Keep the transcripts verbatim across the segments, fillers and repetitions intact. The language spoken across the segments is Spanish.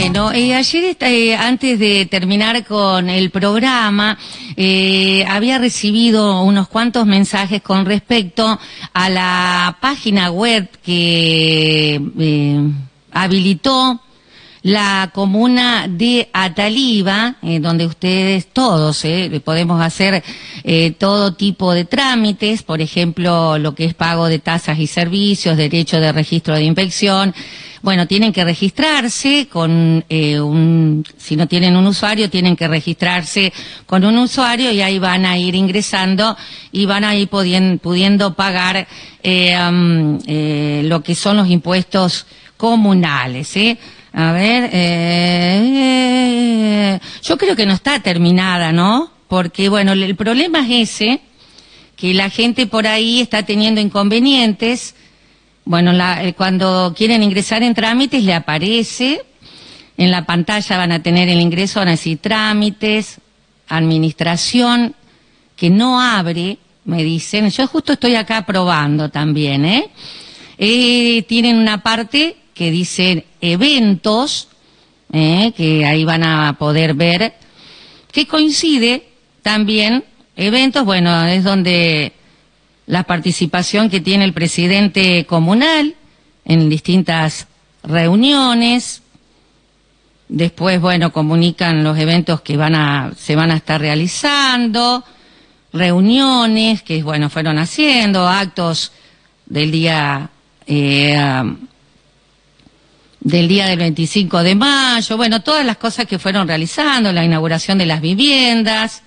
Bueno, eh, ayer eh, antes de terminar con el programa, eh, había recibido unos cuantos mensajes con respecto a la página web que eh, habilitó la comuna de Ataliva, eh, donde ustedes todos eh, podemos hacer eh, todo tipo de trámites, por ejemplo, lo que es pago de tasas y servicios, derecho de registro de inspección. Bueno, tienen que registrarse con eh, un, si no tienen un usuario, tienen que registrarse con un usuario y ahí van a ir ingresando y van a ir pudiendo, pudiendo pagar eh, um, eh, lo que son los impuestos comunales, ¿eh? A ver, eh, eh, yo creo que no está terminada, ¿no? Porque, bueno, el problema es ese, que la gente por ahí está teniendo inconvenientes. Bueno, la, eh, cuando quieren ingresar en trámites le aparece, en la pantalla van a tener el ingreso, van a decir trámites, administración, que no abre, me dicen. Yo justo estoy acá probando también, ¿eh? eh tienen una parte que dicen eventos, eh, que ahí van a poder ver, que coincide también, eventos, bueno, es donde la participación que tiene el presidente comunal en distintas reuniones. Después, bueno, comunican los eventos que van a, se van a estar realizando, reuniones que, bueno, fueron haciendo, actos del día, eh, del día del veinticinco de mayo, bueno, todas las cosas que fueron realizando, la inauguración de las viviendas.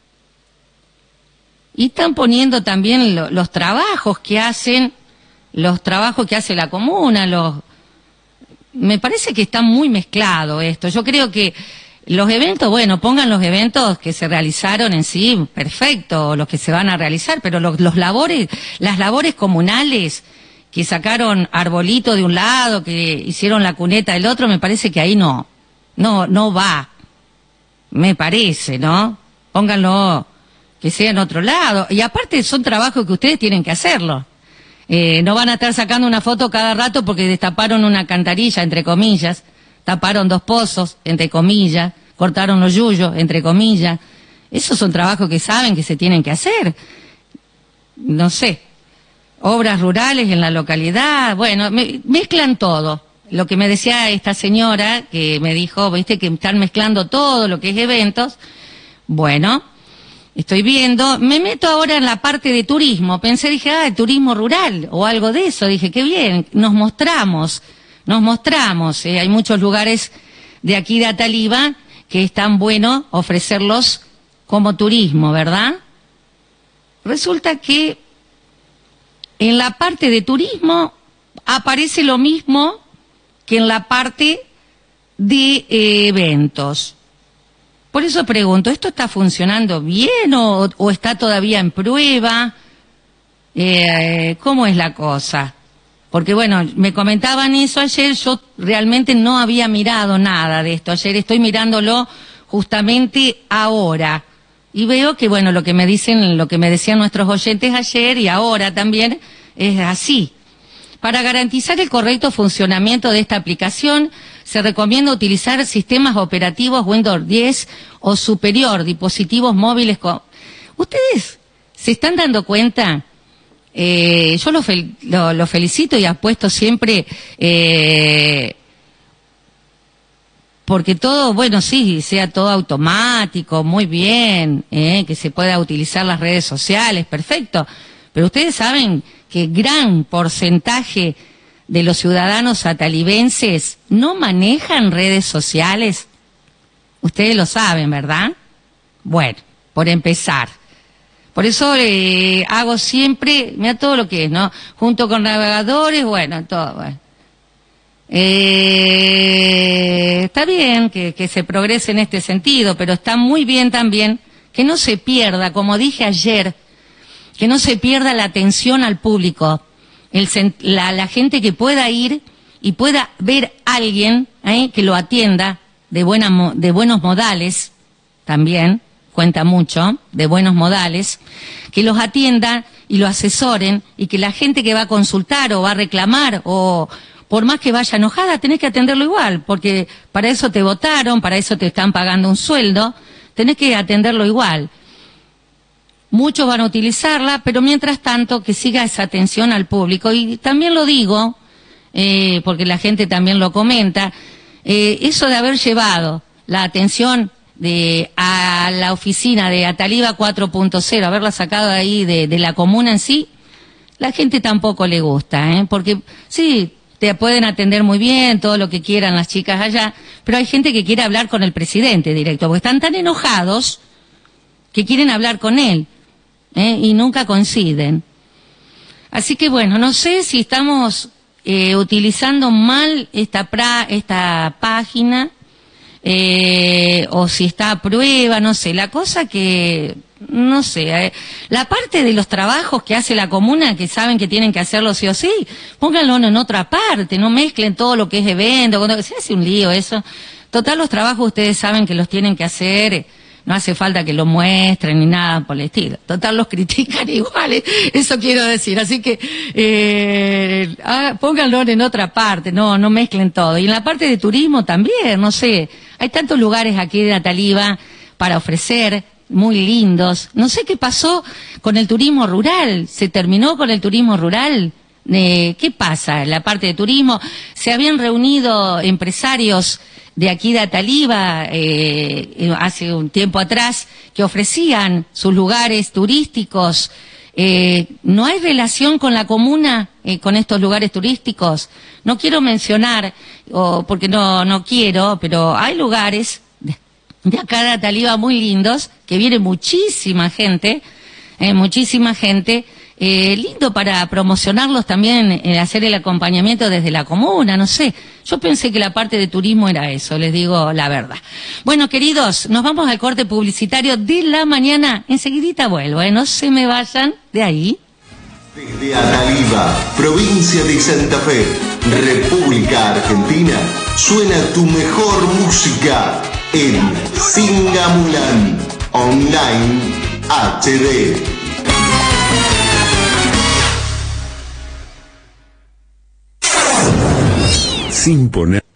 Y están poniendo también lo, los trabajos que hacen, los trabajos que hace la comuna, los... Me parece que está muy mezclado esto. Yo creo que los eventos, bueno, pongan los eventos que se realizaron en sí, perfecto, los que se van a realizar, pero los, los labores, las labores comunales, que sacaron arbolito de un lado, que hicieron la cuneta del otro, me parece que ahí no, no, no va. Me parece, ¿no? Pónganlo que sea en otro lado. Y aparte son trabajos que ustedes tienen que hacerlo. Eh, no van a estar sacando una foto cada rato porque destaparon una cantarilla, entre comillas, taparon dos pozos, entre comillas, cortaron los yuyos, entre comillas. Esos son trabajos que saben que se tienen que hacer. No sé. Obras rurales en la localidad, bueno, me, mezclan todo. Lo que me decía esta señora, que me dijo, viste, que están mezclando todo lo que es eventos. Bueno, estoy viendo, me meto ahora en la parte de turismo. Pensé, dije, ah, turismo rural o algo de eso. Dije, qué bien, nos mostramos, nos mostramos. Eh, hay muchos lugares de aquí de Ataliva que es tan bueno ofrecerlos como turismo, ¿verdad? Resulta que en la parte de turismo aparece lo mismo que en la parte de eh, eventos. Por eso pregunto, ¿esto está funcionando bien o, o está todavía en prueba? Eh, ¿Cómo es la cosa? Porque bueno, me comentaban eso ayer, yo realmente no había mirado nada de esto ayer, estoy mirándolo justamente ahora. Y veo que, bueno, lo que me dicen, lo que me decían nuestros oyentes ayer y ahora también es así. Para garantizar el correcto funcionamiento de esta aplicación, se recomienda utilizar sistemas operativos Windows diez o superior, dispositivos móviles con... ¿Ustedes se están dando cuenta? Eh, yo lo, fel lo, lo felicito y apuesto siempre... Eh, porque todo, bueno, sí, sea todo automático, muy bien, eh, que se pueda utilizar las redes sociales, perfecto. Pero ustedes saben que gran porcentaje de los ciudadanos atalivenses no manejan redes sociales. Ustedes lo saben, ¿verdad? Bueno, por empezar. Por eso eh, hago siempre, mira todo lo que es, ¿no? Junto con navegadores, bueno, todo, bueno. Eh, está bien que, que se progrese en este sentido, pero está muy bien también que no se pierda, como dije ayer, que no se pierda la atención al público, el, la, la gente que pueda ir y pueda ver a alguien ¿eh? que lo atienda de, buena, de buenos modales, también cuenta mucho, de buenos modales, que los atienda y lo asesoren y que la gente que va a consultar o va a reclamar o por más que vaya enojada, tenés que atenderlo igual, porque para eso te votaron, para eso te están pagando un sueldo, tenés que atenderlo igual. Muchos van a utilizarla, pero mientras tanto que siga esa atención al público. Y también lo digo, eh, porque la gente también lo comenta, eh, eso de haber llevado la atención de a la oficina de Ataliba cuatro punto cero, haberla sacado ahí de, de la comuna en sí, la gente tampoco le gusta, ¿eh? Porque sí, te pueden atender muy bien, todo lo que quieran las chicas allá, pero hay gente que quiere hablar con el presidente directo, porque están tan enojados que quieren hablar con él. ¿Eh? Y nunca coinciden. Así que bueno, no sé si estamos eh, utilizando mal esta pra, esta página eh, o si está a prueba, no sé. La cosa que, no sé, eh, la parte de los trabajos que hace la comuna, que saben que tienen que hacerlo sí o sí, pónganlo en otra parte, no mezclen todo lo que es evento, cuando se hace un lío eso. Total, los trabajos ustedes saben que los tienen que hacer. No hace falta que lo muestren ni nada por el estilo. Total, los critican iguales, eso quiero decir. Así que eh, ah, pónganlo en otra parte, no no mezclen todo. Y en la parte de turismo también, no sé. Hay tantos lugares aquí de Ataliba para ofrecer, muy lindos. No sé qué pasó con el turismo rural. ¿Se terminó con el turismo rural? Eh, ¿Qué pasa en la parte de turismo? Se habían reunido empresarios de aquí de Ataliba, eh, hace un tiempo atrás, que ofrecían sus lugares turísticos. Eh, ¿no hay relación con la comuna, eh, con estos lugares turísticos? No quiero mencionar, o porque no, no quiero, pero hay lugares de, de acá de Ataliba muy lindos, que viene muchísima gente, eh, muchísima gente, Eh, lindo para promocionarlos también, eh, hacer el acompañamiento desde la comuna, no sé. Yo pensé que la parte de turismo era eso, les digo la verdad. Bueno, queridos, nos vamos al corte publicitario de la mañana. Enseguidita vuelvo, ¿eh? No se me vayan de ahí. Desde Ataliba, provincia de Santa Fe, República Argentina, suena tu mejor música en Singamulan Online H D. Sin poner